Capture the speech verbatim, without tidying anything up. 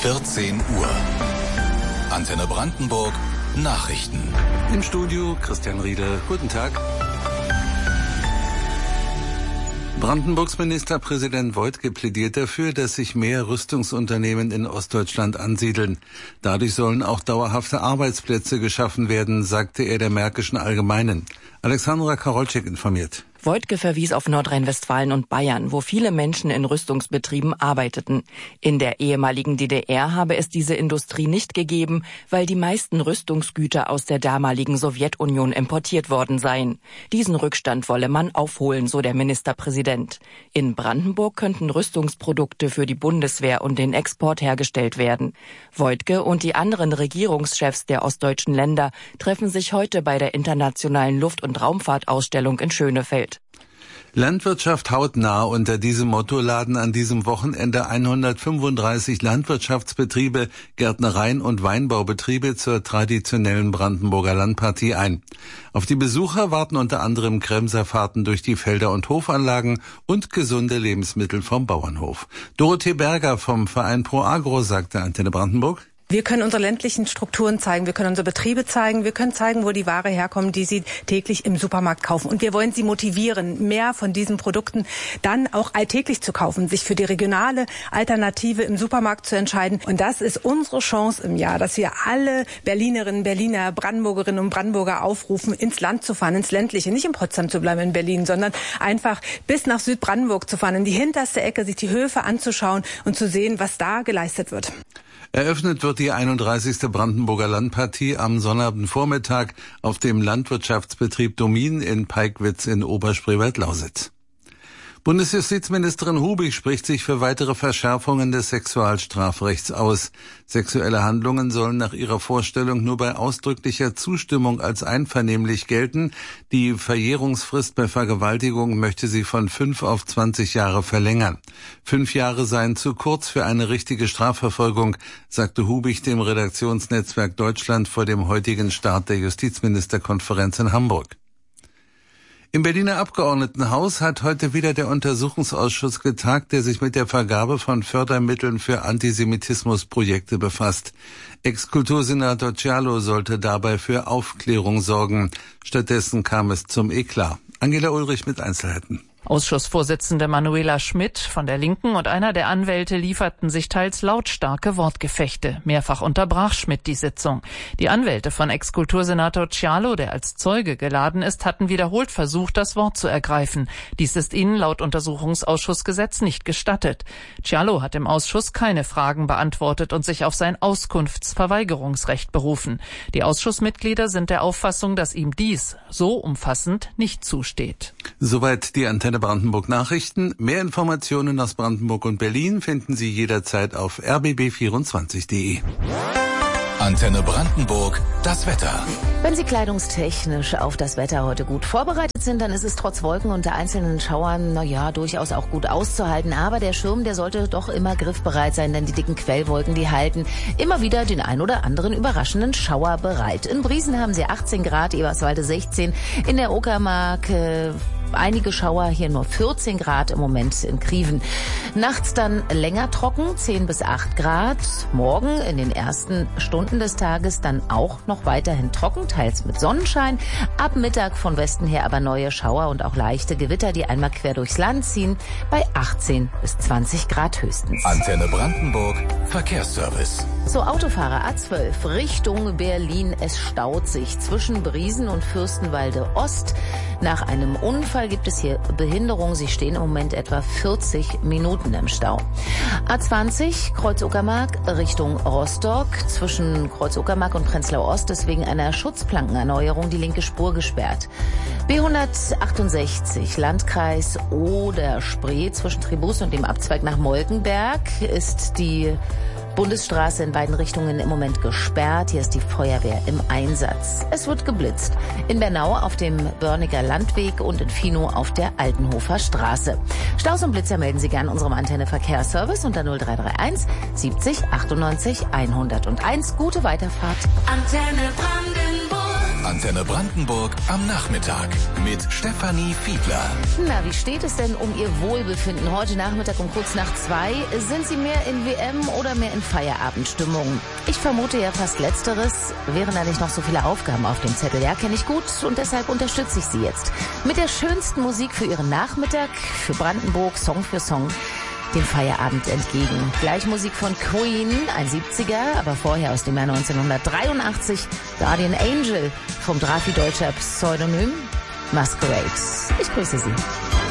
vierzehn Uhr. Antenne Brandenburg Nachrichten. Im Studio Christian Riedel. Guten Tag. Brandenburgs Ministerpräsident Woidke plädiert dafür, dass sich mehr Rüstungsunternehmen in Ostdeutschland ansiedeln. Dadurch sollen auch dauerhafte Arbeitsplätze geschaffen werden, sagte er der Märkischen Allgemeinen. Alexandra Karolczyk informiert. Woidke verwies auf Nordrhein-Westfalen und Bayern, wo viele Menschen in Rüstungsbetrieben arbeiteten. In der ehemaligen D D R habe es diese Industrie nicht gegeben, weil die meisten Rüstungsgüter aus der damaligen Sowjetunion importiert worden seien. Diesen Rückstand wolle man aufholen, so der Ministerpräsident. In Brandenburg könnten Rüstungsprodukte für die Bundeswehr und den Export hergestellt werden. Woidke und die anderen Regierungschefs der ostdeutschen Länder treffen sich heute bei der internationalen Luft- und Raumfahrtausstellung in Schönefeld. Landwirtschaft hautnah. Unter diesem Motto laden an diesem Wochenende hundertfünfunddreißig Landwirtschaftsbetriebe, Gärtnereien und Weinbaubetriebe zur traditionellen Brandenburger Landpartie ein. Auf die Besucher warten unter anderem Kremserfahrten durch die Felder und Hofanlagen und gesunde Lebensmittel vom Bauernhof. Dorothee Berger vom Verein Pro Agro sagte Antenne Brandenburg: Wir können unsere ländlichen Strukturen zeigen, wir können unsere Betriebe zeigen, wir können zeigen, wo die Ware herkommt, die sie täglich im Supermarkt kaufen. Und wir wollen sie motivieren, mehr von diesen Produkten dann auch alltäglich zu kaufen, sich für die regionale Alternative im Supermarkt zu entscheiden. Und das ist unsere Chance im Jahr, dass wir alle Berlinerinnen, Berliner, Brandenburgerinnen und Brandenburger aufrufen, ins Land zu fahren, ins Ländliche, nicht in Potsdam zu bleiben, in Berlin, sondern einfach bis nach Südbrandenburg zu fahren, in die hinterste Ecke, sich die Höfe anzuschauen und zu sehen, was da geleistet wird. Eröffnet wird die einunddreißigste Brandenburger Landpartie am Sonnabendvormittag auf dem Landwirtschaftsbetrieb Domin in Peigwitz in Oberspreewald-Lausitz. Bundesjustizministerin Hubig spricht sich für weitere Verschärfungen des Sexualstrafrechts aus. Sexuelle Handlungen sollen nach ihrer Vorstellung nur bei ausdrücklicher Zustimmung als einvernehmlich gelten. Die Verjährungsfrist bei Vergewaltigung möchte sie von fünf auf zwanzig Jahre verlängern. Fünf Jahre seien zu kurz für eine richtige Strafverfolgung, sagte Hubig dem Redaktionsnetzwerk Deutschland vor dem heutigen Start der Justizministerkonferenz in Hamburg. Im Berliner Abgeordnetenhaus hat heute wieder der Untersuchungsausschuss getagt, der sich mit der Vergabe von Fördermitteln für Antisemitismusprojekte befasst. Ex-Kultursenator Cialo sollte dabei für Aufklärung sorgen. Stattdessen kam es zum Eklat. Angela Ulrich mit Einzelheiten. Ausschussvorsitzende Manuela Schmidt von der Linken und einer der Anwälte lieferten sich teils lautstarke Wortgefechte. Mehrfach unterbrach Schmidt die Sitzung. Die Anwälte von Ex-Kultursenator Cialo, der als Zeuge geladen ist, hatten wiederholt versucht, das Wort zu ergreifen. Dies ist ihnen laut Untersuchungsausschussgesetz nicht gestattet. Cialo hat im Ausschuss keine Fragen beantwortet und sich auf sein Auskunftsverweigerungsrecht berufen. Die Ausschussmitglieder sind der Auffassung, dass ihm dies so umfassend nicht zusteht. Soweit die Antenne Brandenburg Nachrichten. Mehr Informationen aus Brandenburg und Berlin finden Sie jederzeit auf r b b vierundzwanzig punkt d e. Antenne Brandenburg, das Wetter. Wenn Sie kleidungstechnisch auf das Wetter heute gut vorbereitet sind, dann ist es trotz Wolken unter einzelnen Schauern, na ja, durchaus auch gut auszuhalten. Aber der Schirm, der sollte doch immer griffbereit sein, denn die dicken Quellwolken, die halten immer wieder den ein oder anderen überraschenden Schauer bereit. In Briesen haben Sie achtzehn Grad, Eberswalde sechzehn, in der Uckermark äh, einige Schauer, hier nur vierzehn Grad im Moment in Kriven. Nachts dann länger trocken, zehn bis acht Grad. Morgen in den ersten Stunden des Tages dann auch noch weiterhin trocken, teils mit Sonnenschein. Ab Mittag von Westen her aber neue Schauer und auch leichte Gewitter, die einmal quer durchs Land ziehen, bei achtzehn bis zwanzig Grad höchstens. Antenne Brandenburg, Verkehrsservice. So, Autofahrer A zwölf Richtung Berlin. Es staut sich zwischen Briesen und Fürstenwalde Ost. Nach einem Unfall gibt es hier Behinderung. Sie stehen im Moment etwa vierzig Minuten im Stau. A zwanzig Kreuz-Uckermark Richtung Rostock. Zwischen Kreuz-Uckermark und Prenzlau Ost ist wegen einer Schutzplankenerneuerung die linke Spur gesperrt. B hundertachtundsechzig Landkreis Oder-Spree zwischen Tribus und dem Abzweig nach Molkenberg ist die Bundesstraße in beiden Richtungen im Moment gesperrt. Hier ist die Feuerwehr im Einsatz. Es wird geblitzt. In Bernau auf dem Börniger Landweg und in Finow auf der Altenhofer Straße. Staus und Blitzer melden Sie gern unserem Antenne Verkehrsservice unter null drei drei eins siebzig achtundneunzig hunderteins. Gute Weiterfahrt. Antenne Brandenburg. Antenne Brandenburg am Nachmittag mit Stefanie Fiedler. Na, wie steht es denn um Ihr Wohlbefinden? Heute Nachmittag um kurz nach zwei. Sind Sie mehr in W M oder mehr in Feierabendstimmung? Ich vermute ja fast Letzteres. Wären da nicht noch so viele Aufgaben auf dem Zettel? Ja, kenne ich gut und deshalb unterstütze ich Sie jetzt. Mit der schönsten Musik für Ihren Nachmittag, für Brandenburg, Song für Song, dem Feierabend entgegen. Gleich Musik von Queen, ein siebziger, aber vorher aus dem Jahr neunzehnhundertdreiundachtzig, Guardian Angel vom Drafi-Deutscher Pseudonym Masquerade. Ich grüße Sie.